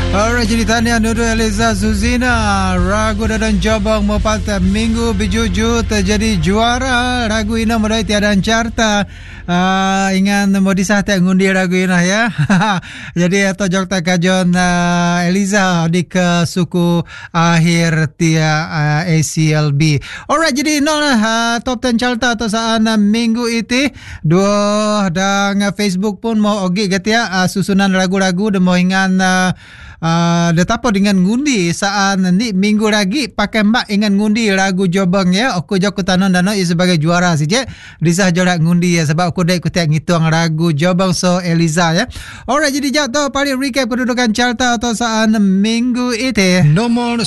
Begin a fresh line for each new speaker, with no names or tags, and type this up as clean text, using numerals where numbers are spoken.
Alright, jadi tahniah Nurul Eliza Zuzina. Ragu dan Jabang Mopata minggu berjuju terjadi juara. Ragu ina mulai tiadaan carta. Ingan mau disahkan ngundi ragu ina ya. Jadi atau jok tak kajon Eliza di ke suku akhir tia ACLB. Alright, jadi top 10 carta atau saan minggu itu dua dan Facebook pun mau ogi gatia susunan ragu-ragu dan mau ingan detapo dengan ngundi saat nanti minggu lagi pakai mbak ingat ngundi ragu Jobang ya. Aku jauh tanon dano sebagai juara saja. Disah jorak ngundi ya sebab aku dah ikut ngitung ragu Jobang so Eliza ya. Alright, jadi jatuh paling recap kedudukan carta atau saat minggu itu.
Nomor